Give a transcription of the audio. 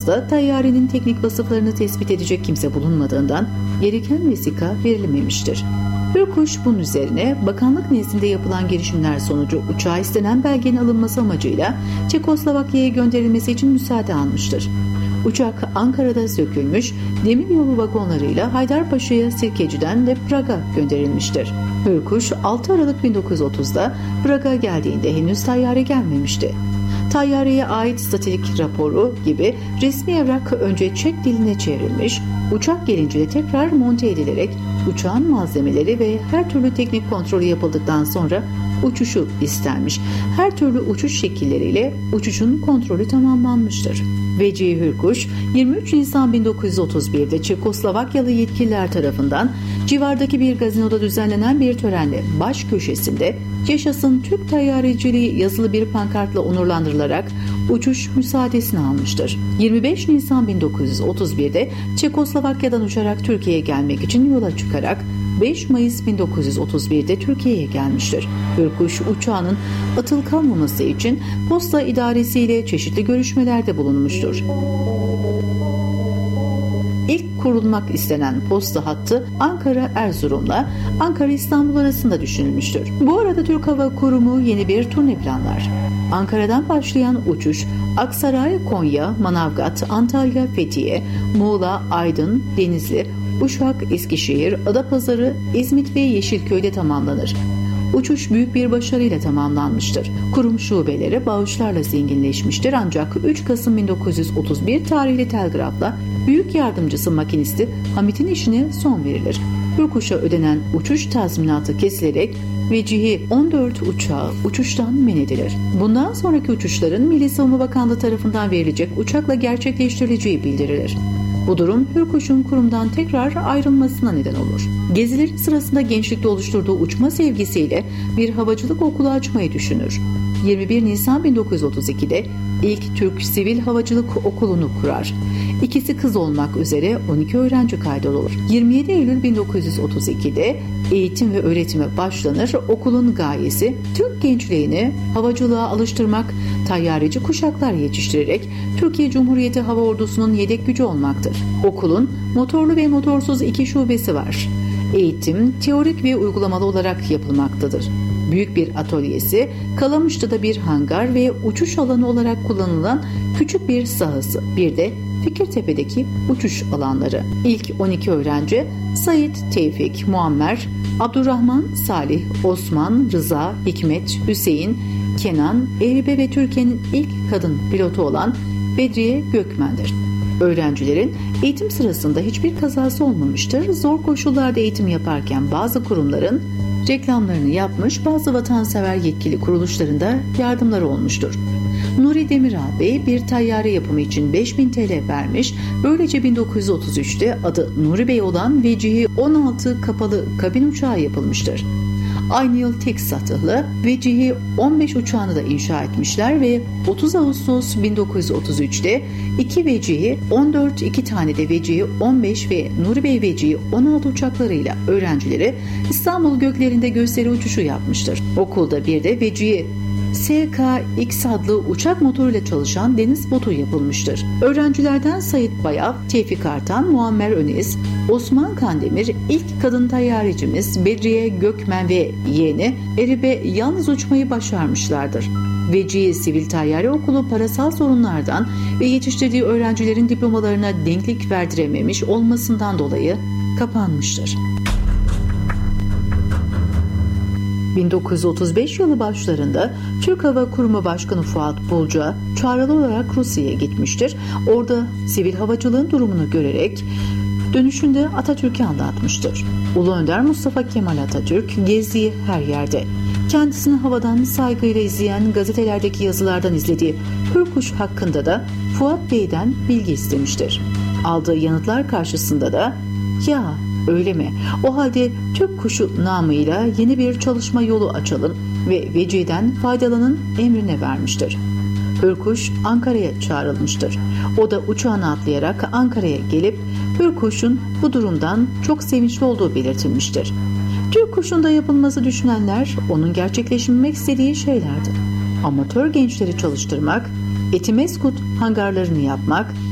1919'da tayyarenin teknik vasıflarını tespit edecek kimse bulunmadığından gereken vesika verilmemiştir. Hürkuş bunun üzerine bakanlık nezdinde yapılan girişimler sonucu uçağa istenen belgenin alınması amacıyla Çekoslovakya'ya gönderilmesi için müsaade almıştır. Uçak Ankara'da sökülmüş, demiryolu vagonlarıyla Haydarpaşa'ya Sirkeci'den de Prag'a gönderilmiştir. Hürkuş 6 Aralık 1930'da Prag'a geldiğinde henüz tayyare gelmemişti. Tayyareye ait satelik raporu gibi resmi evrak önce Çek diline çevrilmiş, uçak gelince de tekrar monte edilerek uçağın malzemeleri ve her türlü teknik kontrolü yapıldıktan sonra uçuşu istenmiş. Her türlü uçuş şekilleriyle uçuşun kontrolü tamamlanmıştır. Vecihi Hürkuş 23 Nisan 1931'de Çekoslovakyalı yetkililer tarafından civardaki bir gazinoda düzenlenen bir törenle baş köşesinde "Yaşasın Türk tayyareciliği" yazılı bir pankartla onurlandırılarak uçuş müsaadesini almıştır. 25 Nisan 1931'de Çekoslovakya'dan uçarak Türkiye'ye gelmek için yola çıkarak 5 Mayıs 1931'de Türkiye'ye gelmiştir. Hürkuş uçağının atıl kalmaması için posta idaresiyle çeşitli görüşmelerde bulunmuştur. İlk kurulmak istenen posta hattı Ankara-Erzurum'la Ankara-İstanbul arasında düşünülmüştür. Bu arada Türk Hava Kurumu yeni bir turne planlar. Ankara'dan başlayan uçuş Aksaray, Konya, Manavgat, Antalya, Fethiye, Muğla, Aydın, Denizli, Uşak, Eskişehir, Adapazarı, İzmit ve Yeşilköy'de tamamlanır. Uçuş büyük bir başarıyla tamamlanmıştır. Kurum şubeleri bağışlarla zenginleşmiştir ancak 3 Kasım 1931 tarihli telgrafla büyük yardımcısı makinisti Hamit'in işine son verilir. Hürkuş'a ödenen uçuş tazminatı kesilerek Vecihi 14 uçağı uçuştan men edilir. Bundan sonraki uçuşların Milli Savunma Bakanlığı tarafından verilecek uçakla gerçekleştirileceği bildirilir. Bu durum Hürkuş'un kurumdan tekrar ayrılmasına neden olur. Gezileri sırasında gençlikte oluşturduğu uçma sevgisiyle bir havacılık okulu açmayı düşünür. 21 Nisan 1932'de ilk Türk Sivil Havacılık Okulu'nu kurar. İkisi kız olmak üzere 12 öğrenci kaydolur. 27 Eylül 1932'de eğitim ve öğretime başlanır. Okulun gayesi Türk gençliğini havacılığa alıştırmak, tayyareci kuşaklar yetiştirerek Türkiye Cumhuriyeti Hava Ordusu'nun yedek gücü olmaktır. Okulun motorlu ve motorsuz 2 şubesi var. Eğitim teorik ve uygulamalı olarak yapılmaktadır. Büyük bir atölyesi, Kalamış'ta bir hangar ve uçuş alanı olarak kullanılan küçük bir sahası, bir de Fikirtepe'deki uçuş alanları. İlk 12 öğrenci Said, Tevfik, Muammer, Abdurrahman, Salih, Osman, Rıza, Hikmet, Hüseyin, Kenan, Eribe ve Türkiye'nin ilk kadın pilotu olan Bedriye Gökmen'dir. Öğrencilerin eğitim sırasında hiçbir kazası olmamıştır. Zor koşullarda eğitim yaparken bazı kurumların reklamlarını yapmış, bazı vatansever yetkili kuruluşlarında yardımları olmuştur. Nuri Demiral Bey bir tayyare yapımı için 5.000 TL vermiş. Böylece 1933'te adı Nuri Bey olan Vecihi 16 kapalı kabin uçağı yapılmıştır. Aynı yıl tek satıhlı Vecihi 15 uçağını da inşa etmişler ve 30 Ağustos 1933'te 2 Vecihi 14, 2 tane de Vecihi 15 ve Nuri Bey Vecihi 16 uçaklarıyla öğrencileri İstanbul göklerinde gösteri uçuşu yapmıştır. Okulda bir de Vecihi SKX adlı uçak motoruyla çalışan deniz botu yapılmıştır. Öğrencilerden Sayit Bayav, Tevfik Artan, Muammer Öniz, Osman Kandemir, ilk kadın tayyarecimiz Bedriye Gökmen ve yeğeni Eribe yalnız uçmayı başarmışlardır. Vecihi Sivil Tayyare Okulu parasal sorunlardan ve yetiştirdiği öğrencilerin diplomalarına denklik verdirememiş olmasından dolayı kapanmıştır. 1935 yılı başlarında Türk Hava Kurumu Başkanı Fuat Bulca çağrılı olarak Rusya'ya gitmiştir. Orada sivil havacılığın durumunu görerek dönüşünde Atatürk'e anlatmıştır. Ulu Önder Mustafa Kemal Atatürk gezdiği her yerde kendisini havadan saygıyla izleyen, gazetelerdeki yazılardan izlediği Hürkuş hakkında da Fuat Bey'den bilgi istemiştir. Aldığı yanıtlar karşısında da "Ya öyle mi? O halde Türk kuşu namıyla yeni bir çalışma yolu açalım ve Vecihi'den faydalanın" emrine vermiştir. Hürkuş Ankara'ya çağrılmıştır. O da uçağına atlayarak Ankara'ya gelip Hürkuş'un bu durumdan çok sevinçli olduğu belirtilmiştir. Türk kuşunda yapılması düşünenler onun gerçekleştirmek istediği şeylerdi. Amatör gençleri çalıştırmak, Etimeskut hangarlarını yapmak,